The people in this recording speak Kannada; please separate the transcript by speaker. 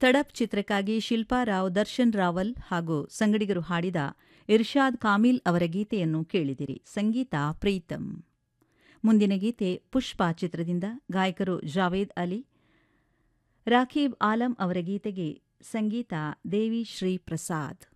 Speaker 1: ತಡಪ್ ಚಿತ್ರಕ್ಕಾಗಿ ಶಿಲ್ಪಾ ರಾವ್, ದರ್ಶನ್ ರಾವಲ್ ಹಾಗೂ ಸಂಗಡಿಗರು ಹಾಡಿದ ಇರ್ಷಾದ್ ಕಾಮಿಲ್ ಅವರ ಗೀತೆಯನ್ನು ಕೇಳಿದಿರಿ. ಸಂಗೀತ ಪ್ರೀತಮ್. ಮುಂದಿನ ಗೀತೆ ಪುಷ್ಪ ಚಿತ್ರದಿಂದ. ಗಾಯಕರು ಜಾವೇದ್ ಅಲಿ, ರಾಖೀಬ್ ಆಲಂ ಅವರ ಗೀತೆಗೆ ಸಂಗೀತ ದೇವಿ ಶ್ರೀ ಪ್ರಸಾದ್.